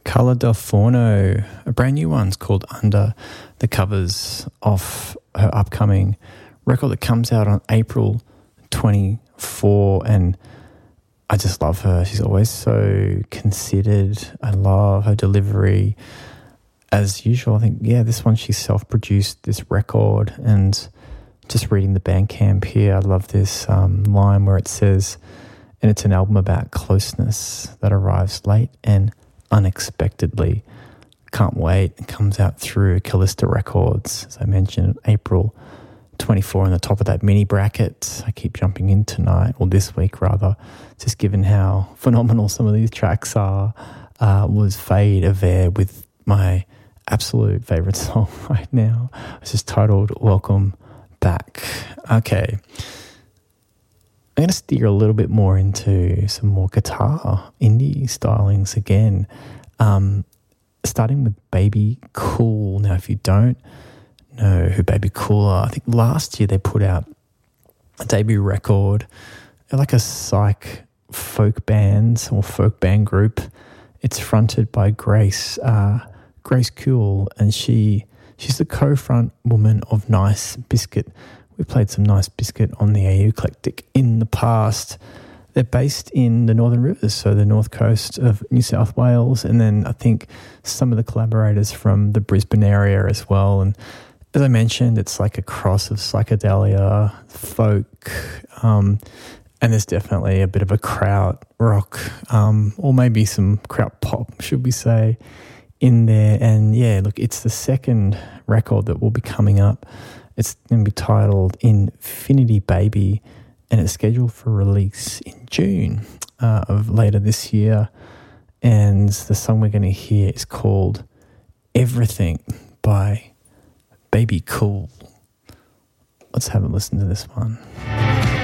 Carla Del Forno, a brand new one's called Under the Covers, off her upcoming record that comes out on April 24, and I just love her. She's always so considered. I love her delivery. As usual, I think, this one she self-produced this record, and just reading the Bandcamp here, I love this line where it says, and it's an album about closeness that arrives late and unexpectedly. Can't wait. It comes out through Callista Records, as I mentioned, April 24 on the top of that mini bracket. I keep jumping in tonight, or this week rather, just given how phenomenal some of these tracks are, was Fade Avere with my absolute favourite song right now. It's just titled Welcome Back. Okay. I'm going to steer a little bit more into some more guitar indie stylings again, starting with Baby Cool. Now, if you don't know who Baby Cool are, I think last year they put out a debut record, like a psych folk band or folk band group. It's fronted by Grace Cool, and she's the co-front woman of Nice Biscuit. We played some Nice Biscuit on the AU Eclectic in the past. They're based in the Northern Rivers, so the north coast of New South Wales, and then I think some of the collaborators from the Brisbane area as well. And as I mentioned, it's like a cross of psychedelia, folk, and there's definitely a bit of a kraut rock, or maybe some kraut pop, should we say, in there. And look, it's the second record that will be coming up. It's going to be titled Infinity Baby, and it's scheduled for release in June of later this year. And the song we're going to hear is called Everything by Baby Cool. Let's have a listen to this one.